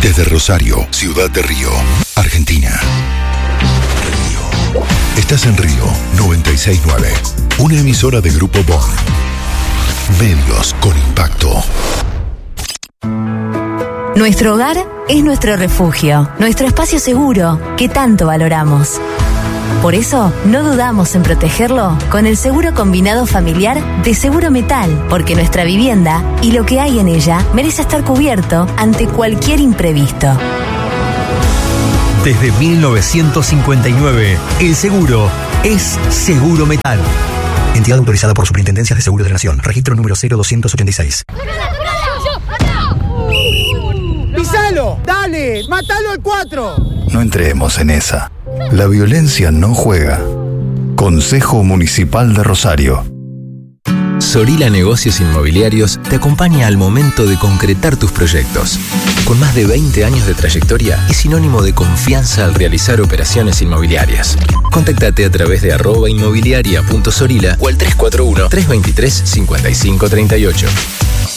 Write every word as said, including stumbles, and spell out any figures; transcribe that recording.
Desde Rosario, Ciudad de Río, Argentina. Río. Estás en Río noventa y seis punto nueve. Una emisora de Grupo Bond. Medios con impacto. Nuestro hogar es nuestro refugio, nuestro espacio seguro que tanto valoramos. Por eso, no dudamos en protegerlo con el seguro combinado familiar de Seguro Metal, porque nuestra vivienda y lo que hay en ella merece estar cubierto ante cualquier imprevisto. Desde mil novecientos cincuenta y nueve, el seguro es Seguro Metal. Entidad autorizada por Superintendencia de Seguros de la Nación. Registro número cero doscientos ochenta y seis. ¡Pisalo! ¡Dale! ¡Mátalo al cuatro! No entremos en esa. La violencia no juega. Consejo Municipal de Rosario. Sorila Negocios Inmobiliarios te acompaña al momento de concretar tus proyectos. Con más de veinte años de trayectoria, es sinónimo de confianza al realizar operaciones inmobiliarias. Contactate a través de arroba inmobiliaria punto sorila o al tres cuatro uno, tres dos tres, cinco cinco tres ocho.